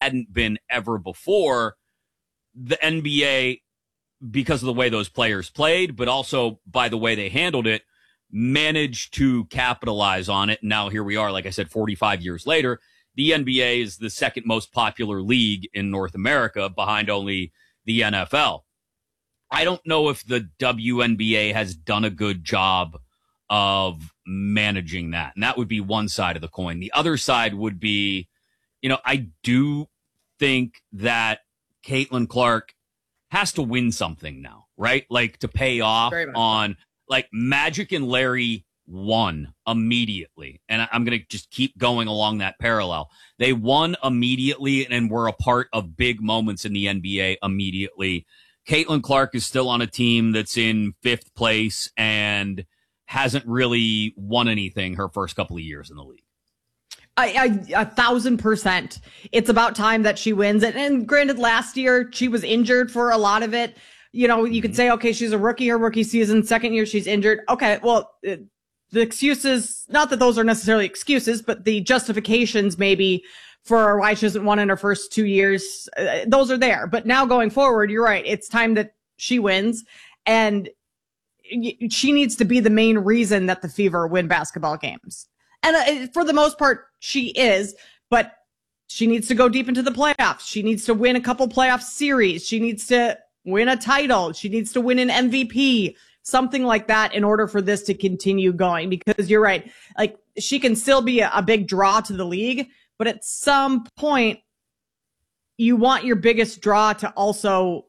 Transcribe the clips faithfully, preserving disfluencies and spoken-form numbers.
hadn't been ever before. The N B A, because of the way those players played, but also by the way they handled it, managed to capitalize on it. Now here we are, like I said, forty-five years later. The N B A is the second most popular league in North America, behind only the N F L. I don't know if the W N B A has done a good job of managing that. And that would be one side of the coin. The other side would be, you know, I do think that Caitlin Clark has to win something now, right? Like to pay off on, like, Magic and Larry won immediately. And I'm going to just keep going along that parallel. They won immediately and were a part of big moments in the N B A immediately. Caitlin Clark is still on a team that's in fifth place and hasn't really won anything her first couple of years in the league. I, I, a thousand percent. It's about time that she wins it. And granted, last year she was injured for a lot of it. You know, you could say, okay, she's a rookie, her rookie season. Second year, she's injured. Okay, well, it, the excuses, not that those are necessarily excuses, but the justifications maybe for why she hasn't won in her first two years, uh, those are there. But now going forward, you're right. It's time that she wins. And y- she needs to be the main reason that the Fever win basketball games. And uh, for the most part, she is. But she needs to go deep into the playoffs. She needs to win a couple playoff series. She needs to win a title. She needs to win an M V P. Something like that in order for this to continue going. Because you're right. Like, she can still be a, a big draw to the league. But at some point, you want your biggest draw to also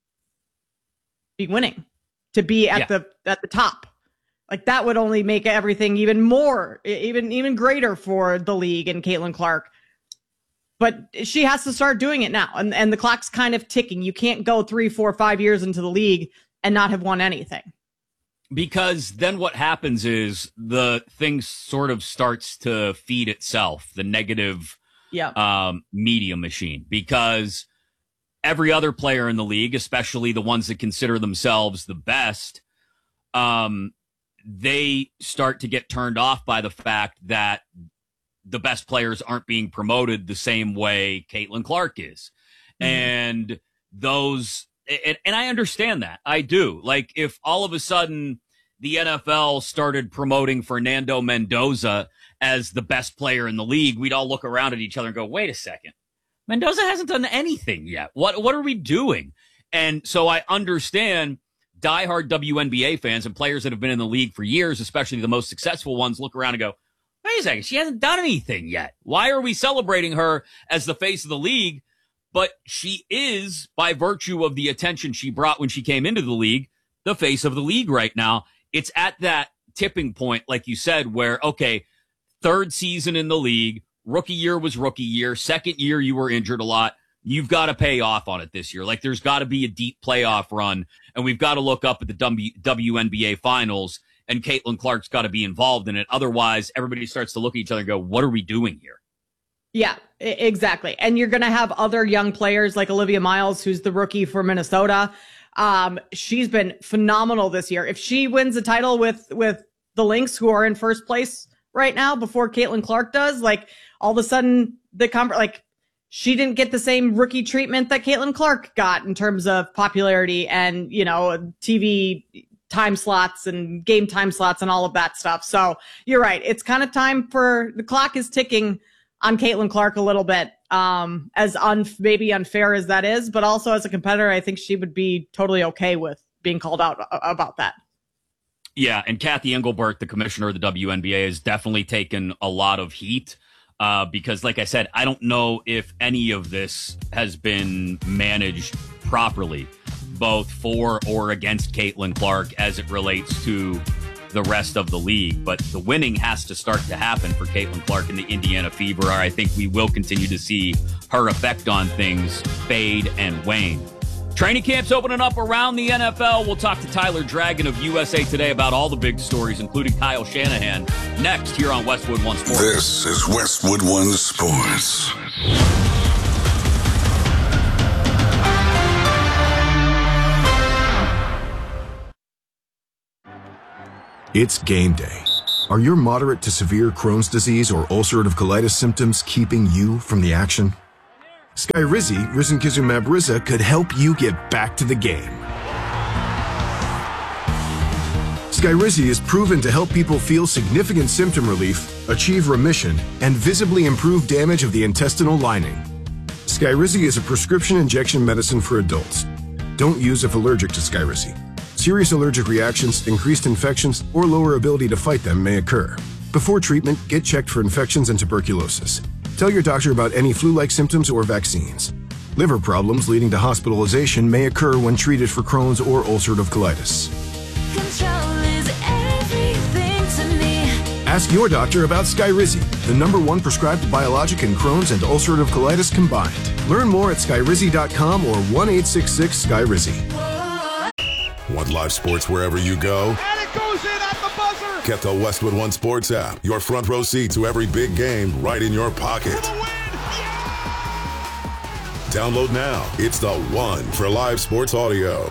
be winning, to be at yeah. the at the top. Like, that would only make everything even more, even even greater for the league and Caitlin Clark. But she has to start doing it now, and and the clock's kind of ticking. You can't go three, four, five years into the league and not have won anything. Because then what happens is the thing sort of starts to feed itself, the negative yeah. um, media machine. Because every other player in the league, especially the ones that consider themselves the best, um, they start to get turned off by the fact that the best players aren't being promoted the same way Caitlin Clark is. Mm-hmm. And those... And, and I understand that. I do. Like, if all of a sudden the N F L started promoting Fernando Mendoza as the best player in the league, we'd all look around at each other and go, wait a second. Mendoza hasn't done anything yet. What, what are we doing? And so I understand diehard W N B A fans and players that have been in the league for years, especially the most successful ones, look around and go, wait a second, she hasn't done anything yet. Why are we celebrating her as the face of the league? But she is, by virtue of the attention she brought when she came into the league, the face of the league right now. It's at that tipping point, like you said, where, okay, third season in the league, rookie year was rookie year, second year you were injured a lot. You've got to pay off on it this year. Like, there's got to be a deep playoff run, and we've got to look up at the W N B A finals, and Caitlin Clark's got to be involved in it. Otherwise, everybody starts to look at each other and go, what are we doing here? Yeah, exactly. And you're going to have other young players like Olivia Miles, who's the rookie for Minnesota. Um, she's been phenomenal this year. If she wins the title with, with the Lynx, who are in first place right now before Caitlin Clark does, like, all of a sudden the com- like she didn't get the same rookie treatment that Caitlin Clark got in terms of popularity and, you know, T V time slots and game time slots and all of that stuff. So you're right. It's kind of time for the clock is ticking on Caitlin Clark a little bit, um, as un- maybe unfair as that is, but also as a competitor, I think she would be totally okay with being called out about that. Yeah, and Kathy Engelbert, the commissioner of the W N B A, has definitely taken a lot of heat uh, because, like I said, I don't know if any of this has been managed properly, both for or against Caitlin Clark as it relates to the rest of the league. But the winning has to start to happen for Caitlin Clark and the Indiana Fever. I think we will continue to see her effect on things fade and wane. Training camp's opening up around the N F L. We'll talk to Tyler Dragon of U S A Today about all the big stories, including Kyle Shanahan, next here on Westwood One Sports. This is Westwood One Sports. It's game day. Are your moderate to severe Crohn's disease or ulcerative colitis symptoms keeping you from the action? Skyrizi, risankizumab Riza, could help you get back to the game. Skyrizi is proven to help people feel significant symptom relief, achieve remission, and visibly improve damage of the intestinal lining. Skyrizi is a prescription injection medicine for adults. Don't use if allergic to Skyrizi. Serious allergic reactions, increased infections, or lower ability to fight them may occur. Before treatment, get checked for infections and tuberculosis. Tell your doctor about any flu-like symptoms or vaccines. Liver problems leading to hospitalization may occur when treated for Crohn's or ulcerative colitis. Control is everything to me. Ask your doctor about Skyrizi, the number one prescribed biologic in Crohn's and ulcerative colitis combined. Learn more at skyrizi dot com or one eight six six Skyrizi. Want live sports wherever you go? And it goes in at the buzzer! Get the Westwood One Sports app. Your front row seat to every big game right in your pocket. For the win! Download now. It's the one for live sports audio.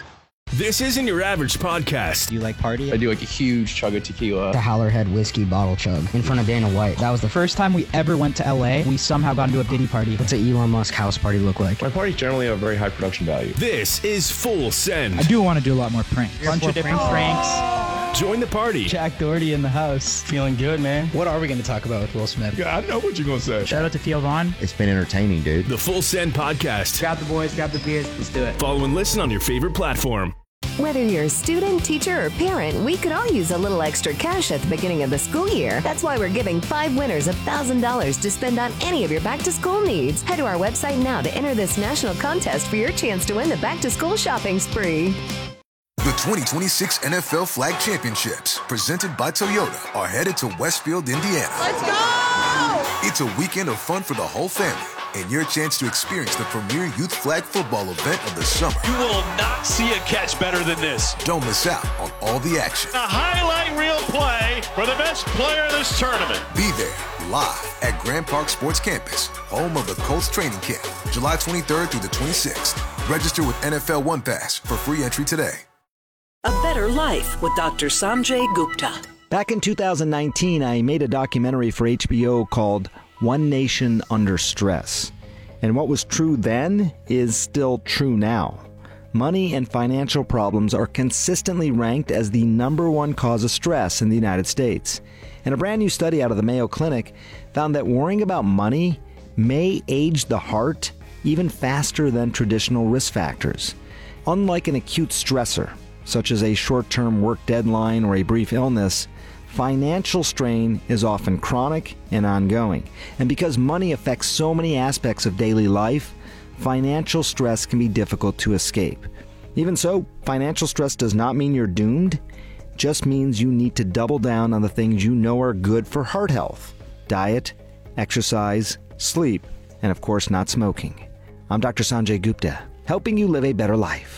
This isn't your average podcast. Do you like party? I do like a huge chug of tequila. The Howlerhead whiskey bottle chug in front of Dana White. That was the first time we ever went to L A. We somehow got into a Diddy party. What's an Elon Musk house party look like? My parties generally have very high production value. This is Full Send. I do want to do a lot more pranks. Bunch of different pranks. Join the party. Jack Doherty in the house. Feeling good, man. What are we going to talk about with Will Smith? Yeah, I know what you're going to say. Shout out to Theo Vaughn. It's been entertaining, dude. The Full Send podcast. Grab the boys, grab the beers, let's do it. Follow and listen on your favorite platform. Whether you're a student, teacher, or parent, we could all use a little extra cash at the beginning of the school year. That's why we're giving five winners one thousand dollars to spend on any of your back-to-school needs. Head to our website now to enter this national contest for your chance to win the back-to-school shopping spree. The twenty twenty-six N F L Flag Championships, presented by Toyota, are headed to Westfield, Indiana. Let's go! It's a weekend of fun for the whole family, and your chance to experience the premier youth flag football event of the summer. You will not see a catch better than this. Don't miss out on all the action. A highlight reel play for the best player of this tournament. Be there, live at Grand Park Sports Campus, home of the Colts training camp, July twenty-third through the twenty-sixth. Register with N F L One Pass for free entry today. A Better Life with Doctor Sanjay Gupta. Back in two thousand nineteen, I made a documentary for H B O called One Nation Under Stress. And what was true then is still true now. Money and financial problems are consistently ranked as the number one cause of stress in the United States. And a brand new study out of the Mayo Clinic found that worrying about money may age the heart even faster than traditional risk factors. Unlike an acute stressor, such as a short-term work deadline or a brief illness, financial strain is often chronic and ongoing. And because money affects so many aspects of daily life, financial stress can be difficult to escape. Even so, financial stress does not mean you're doomed. It just means you need to double down on the things you know are good for heart health: diet, exercise, sleep, and of course not smoking. I'm Doctor Sanjay Gupta, helping you live a better life.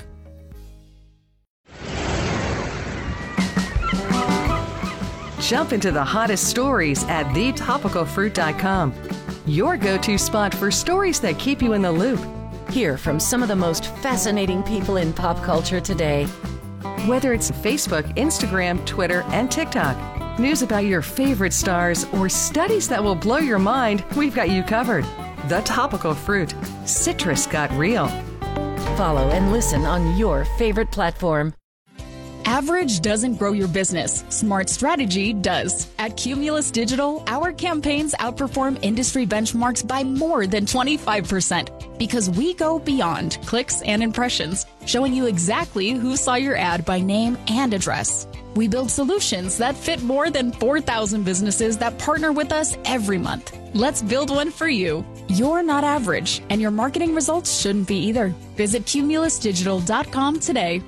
Jump into the hottest stories at the topical fruit dot com. Your go-to spot for stories that keep you in the loop. Hear from some of the most fascinating people in pop culture today. Whether it's Facebook, Instagram, Twitter, and TikTok, news about your favorite stars, or studies that will blow your mind, we've got you covered. The Topical Fruit. Citrus got real. Follow and listen on your favorite platform. Average doesn't grow your business. Smart strategy does. At Cumulus Digital, our campaigns outperform industry benchmarks by more than twenty-five percent because we go beyond clicks and impressions, showing you exactly who saw your ad by name and address. We build solutions that fit more than four thousand businesses that partner with us every month. Let's build one for you. You're not average, and your marketing results shouldn't be either. Visit cumulus digital dot com today.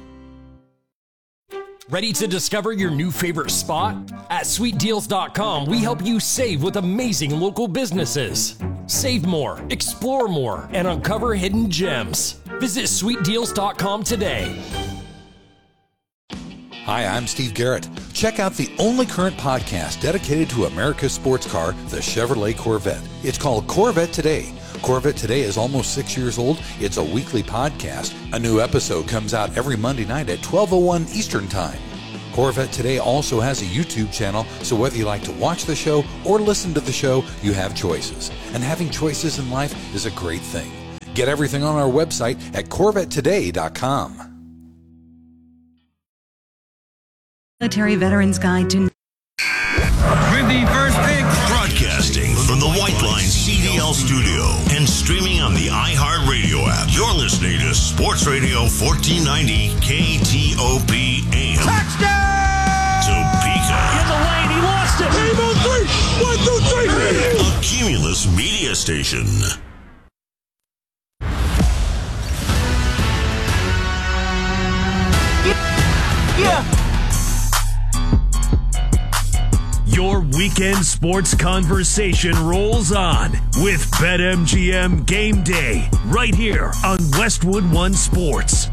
Ready to discover your new favorite spot? At sweet deals dot com, we help you save with amazing local businesses. Save more, explore more, and uncover hidden gems. Visit sweet deals dot com today. Hi, I'm Steve Garrett. Check out the only current podcast dedicated to America's sports car, the Chevrolet Corvette. It's called Corvette Today. Corvette Today is almost six years old. It's a weekly podcast. A new episode comes out every Monday night at twelve oh one Eastern Time. Corvette Today also has a YouTube channel, so whether you like to watch the show or listen to the show, you have choices. And having choices in life is a great thing. Get everything on our website at corvette today dot com. Military Veterans Guide to... With the first pick. Broadcasting from the White Line C D L studio and streaming on the iHeartRadio app. You're listening to Sports Radio fourteen ninety K T O P A M. Touchdown! Topeka. In the lane, he lost it. Game on three. One, two, three. A Cumulus media station. Yeah. Your weekend sports conversation rolls on with BetMGM Game Day right here on Westwood One Sports.